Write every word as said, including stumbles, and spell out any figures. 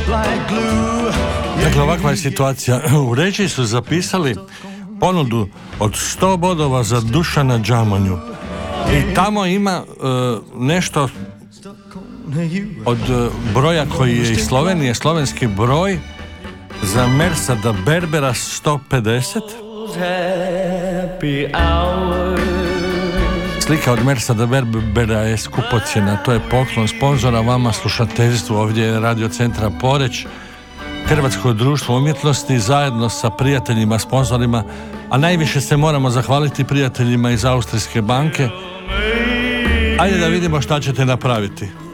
Dakle, ovakva je situacija. U režiji su zapisali ponudu od sto bodova za Dušana Džamonju. I tamo ima uh, nešto od uh, broja koji je iz Slovenije, slovenski broj za Mersada Berbera sto pedeset. Slika od Mersada Berbera je skupocjena, to je poklon sponzora vama, slušateljstvu, ovdje je Radio Centra Poreč, Hrvatsko društvo umjetnosti zajedno sa prijateljima, sponzorima, a najviše se moramo zahvaliti prijateljima iz Austrijske banke. Ajde da vidimo šta ćete napraviti.